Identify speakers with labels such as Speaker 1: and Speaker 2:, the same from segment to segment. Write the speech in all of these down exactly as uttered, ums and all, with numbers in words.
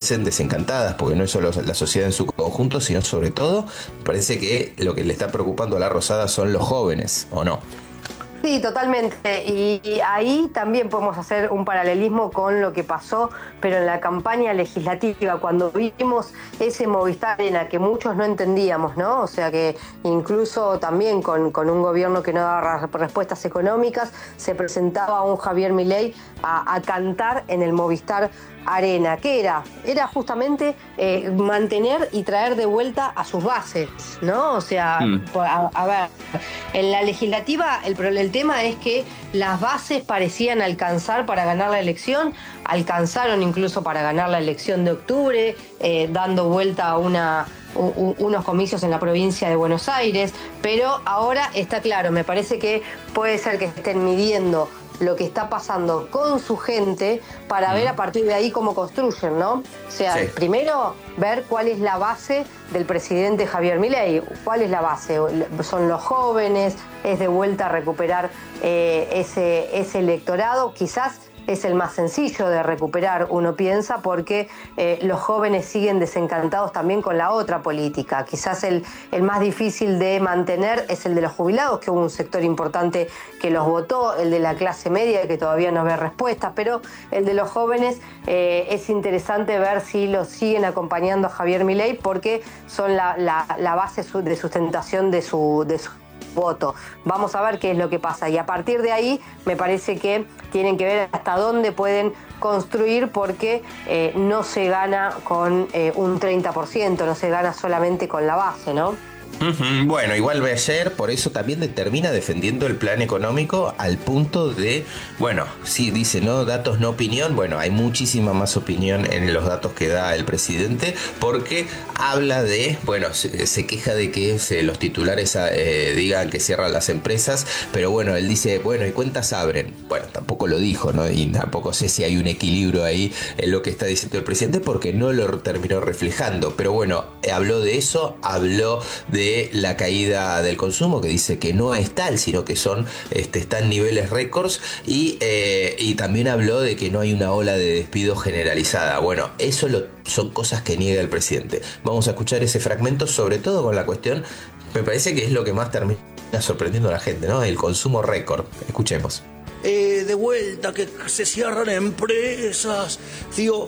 Speaker 1: parecen desencantadas, porque no es solo la sociedad en su conjunto, sino sobre todo, parece que lo que le está preocupando a la Rosada son los jóvenes, ¿o no?
Speaker 2: Sí, totalmente. Y, y ahí también podemos hacer un paralelismo con lo que pasó, pero en la campaña legislativa, cuando vimos ese Movistar Arena que muchos no entendíamos, ¿no? O sea que incluso también con, con un gobierno que no daba respuestas económicas, se presentaba un Javier Milei a, a cantar en el Movistar Arena. ¿Qué era? Era justamente eh, mantener y traer de vuelta a sus bases, ¿no? O sea,
Speaker 1: Mm.
Speaker 2: a, a ver, en la legislativa el, el tema es que las bases parecían alcanzar para ganar la elección, alcanzaron incluso para ganar la elección de octubre, eh, dando vuelta a una... unos comicios en la provincia de Buenos Aires, pero ahora está claro, me parece que puede ser que estén midiendo lo que está pasando con su gente para ver a partir de ahí cómo construyen, ¿no? O sea, sí. Primero ver cuál es la base del presidente Javier Milei, cuál es la base, son los jóvenes, es de vuelta a recuperar eh, ese, ese electorado, quizás es el más sencillo de recuperar, uno piensa, porque eh, los jóvenes siguen desencantados también con la otra política. Quizás el, el más difícil de mantener es el de los jubilados, que hubo un sector importante que los votó, el de la clase media, que todavía no ve respuestas, pero el de los jóvenes eh, es interesante ver si los siguen acompañando a Javier Milei, porque son la, la, la base de sustentación de su, de su voto. Vamos a ver qué es lo que pasa y a partir de ahí me parece que tienen que ver hasta dónde pueden construir, porque eh, no se gana con eh, un treinta por ciento, no se gana solamente con la base, ¿no?
Speaker 1: Uh-huh. Bueno, igual ayer por eso también termina defendiendo el plan económico al punto de, bueno, sí dice, no, datos no opinión, bueno, hay muchísima más opinión en los datos que da el presidente, porque habla de, bueno, se, se queja de que se, los titulares eh, digan que cierran las empresas, pero bueno, él dice, bueno, ¿y cuentas abren? Bueno, tampoco lo dijo, ¿no? Y tampoco sé si hay un equilibrio ahí en lo que está diciendo el presidente, porque no lo terminó reflejando, pero bueno, habló de eso, habló de de la caída del consumo, que dice que no es tal, sino que son este, están niveles récords, y, eh, y también habló de que no hay una ola de despido generalizada. Bueno, eso lo, son cosas que niega el presidente. Vamos a escuchar ese fragmento, sobre todo con la cuestión, me parece que es lo que más termina sorprendiendo a la gente, ¿no? El consumo récord. Escuchemos.
Speaker 3: Eh, de vuelta, que se cierran empresas, digo,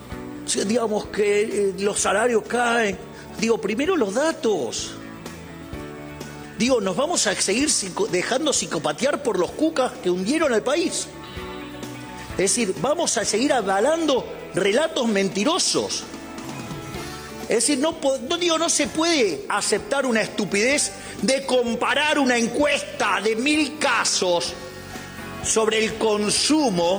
Speaker 3: digamos que eh, los salarios caen, digo, primero los datos. Digo, nos vamos a seguir psico- dejando psicopatear por los cucas que hundieron al país. Es decir, vamos a seguir avalando relatos mentirosos. Es decir, no, no, digo, no se puede aceptar una estupidez de comparar una encuesta de mil casos sobre el consumo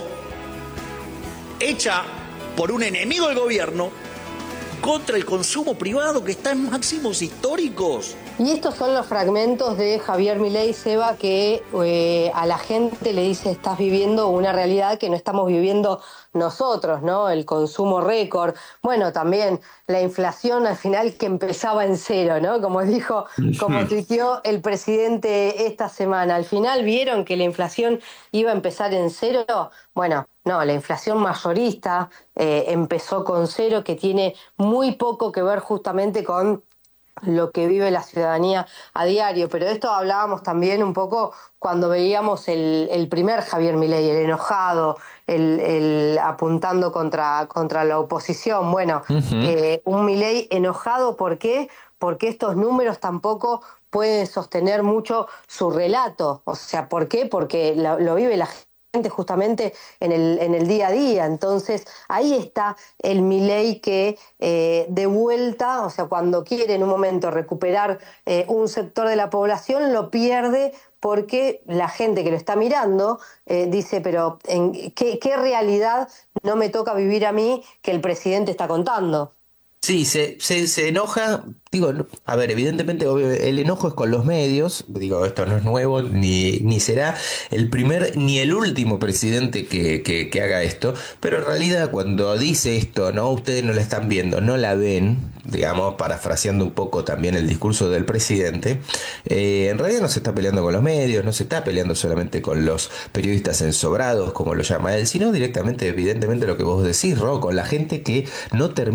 Speaker 3: hecha por un enemigo del gobierno contra el consumo privado, que está en máximos históricos.
Speaker 2: Y estos son los fragmentos de Javier Milei, Seba, que eh, a la gente le dice: estás viviendo una realidad que no estamos viviendo nosotros, ¿no? El consumo récord. Bueno, también la inflación al final que empezaba en cero, ¿no? Como dijo, como tuiteó el presidente esta semana. Al final vieron que la inflación iba a empezar en cero. Bueno, no, la inflación mayorista eh, empezó con cero, que tiene muy poco que ver justamente con lo que vive la ciudadanía a diario. Pero de esto hablábamos también un poco cuando veíamos el, el primer Javier Milei, el enojado, el, el apuntando contra, contra la oposición. Bueno, uh-huh. eh, un Milei enojado, ¿por qué? Porque estos números tampoco pueden sostener mucho su relato. O sea, ¿por qué? Porque lo, lo vive la gente justamente en el, en el día a día. Entonces ahí está el Milei que eh, de vuelta, o sea, cuando quiere en un momento recuperar eh, un sector de la población, lo pierde porque la gente que lo está mirando eh, dice: pero ¿en qué, qué realidad no me toca vivir a mí que el presidente está contando?
Speaker 1: Sí, se, se, se enoja, digo, a ver, evidentemente obvio, el enojo es con los medios, digo, esto no es nuevo, ni, ni será el primer ni el último presidente que, que, que haga esto, pero en realidad cuando dice esto, ¿no? Ustedes no la están viendo, no la ven, digamos, parafraseando un poco también el discurso del presidente, eh, en realidad no se está peleando con los medios, no se está peleando solamente con los periodistas ensobrados, como lo llama él, sino directamente, evidentemente, lo que vos decís, Ro, con la gente que no termina